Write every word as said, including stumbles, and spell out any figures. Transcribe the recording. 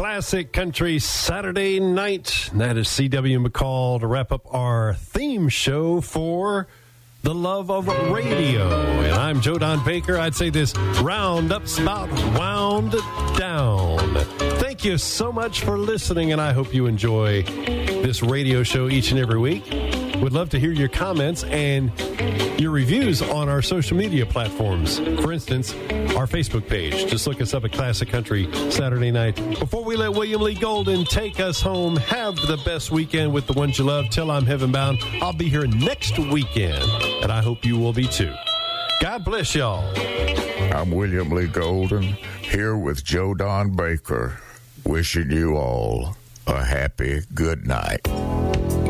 Classic Country Saturday night. That is C W McCall to wrap up our theme show for the love of radio. And I'm Joe Don Baker. I'd say this roundup's about wound down. Thank you so much for listening, and I hope you enjoy this radio show each and every week. Would love to hear your comments and your reviews on our social media platforms. For instance, our Facebook page. Just look us up at Classic Country Saturday night. Before we let William Lee Golden take us home, have the best weekend with the ones you love. Till I'm heaven bound. I'll be here next weekend, and I hope you will be too. God bless y'all. I'm William Lee Golden, here with Joe Don Baker, wishing you all a happy good night.